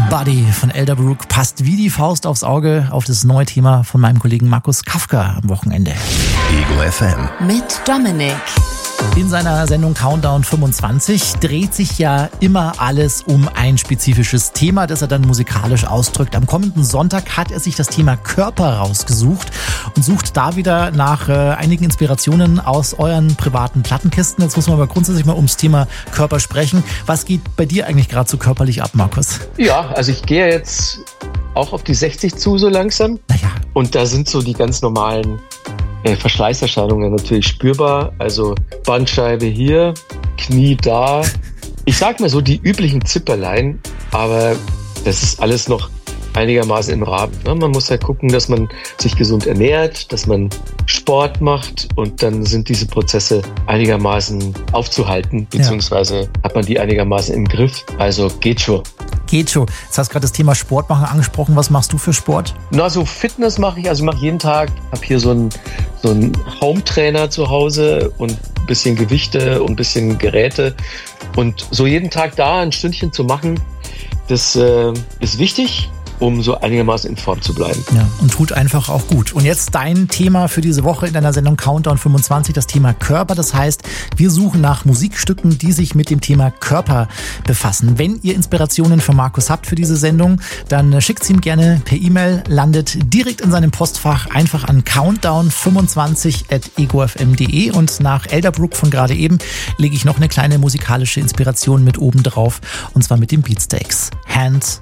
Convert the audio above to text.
Buddy von Elderbrook passt wie die Faust aufs Auge auf das neue Thema von meinem Kollegen Markus Kafka am Wochenende. Ego FM. Mit Dominik. In seiner Sendung Countdown 25 dreht sich ja immer alles um ein spezifisches Thema, das er dann musikalisch ausdrückt. Am kommenden Sonntag hat er sich das Thema Körper rausgesucht und sucht da wieder nach einigen Inspirationen aus euren privaten Plattenkisten. Jetzt muss man aber grundsätzlich mal ums Thema Körper sprechen. Was geht bei dir eigentlich gerade so körperlich ab, Markus? Ja, also ich gehe jetzt auch auf die 60 zu so langsam. Naja. Und da sind so die ganz normalen Verschleißerscheinungen natürlich spürbar. Also Bandscheibe hier, Knie da. Ich sag mal so die üblichen Zipperlein, aber das ist alles noch einigermaßen im Rahmen. Man muss halt gucken, dass man sich gesund ernährt, dass man Sport macht und dann sind diese Prozesse einigermaßen aufzuhalten, beziehungsweise hat man die einigermaßen im Griff. Also geht schon. Geht schon. Jetzt hast du gerade das Thema Sport machen angesprochen. Was machst du für Sport? Na, so Fitness mache ich. Also ich mache jeden Tag, habe hier so einen Home-Trainer zu Hause und ein bisschen Gewichte und ein bisschen Geräte. Und so jeden Tag da ein Stündchen zu machen, das ist wichtig, um so einigermaßen in Form zu bleiben. Ja, und tut einfach auch gut. Und jetzt dein Thema für diese Woche in deiner Sendung Countdown 25, das Thema Körper. Das heißt, wir suchen nach Musikstücken, die sich mit dem Thema Körper befassen. Wenn ihr Inspirationen für Markus habt für diese Sendung, dann schickt sie ihm gerne per E-Mail, landet direkt in seinem Postfach, einfach an countdown25@egofm.de und nach Elderbrook von gerade eben lege ich noch eine kleine musikalische Inspiration mit oben drauf und zwar mit den Beatsteaks. Hands